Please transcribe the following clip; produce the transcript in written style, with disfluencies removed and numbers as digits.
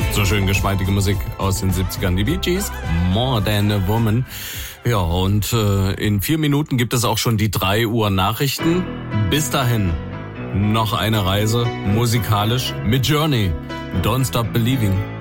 So schön geschmeidige Musik aus den 70ern. Die Bee Gees, More Than a Woman. Ja, und in 4 Minuten gibt es auch schon die 3 Uhr Nachrichten. Bis dahin noch eine Reise musikalisch mit Journey. Don't Stop Believing.